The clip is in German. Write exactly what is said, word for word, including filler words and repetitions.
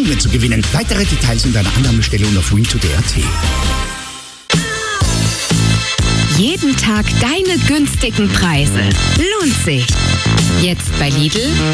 Prämie zu gewinnen. Weitere Details in deiner Annahmestelle und auf win to d punkt a t. Jeden Tag deine günstigen Preise. Lohnt sich. Jetzt bei Lidl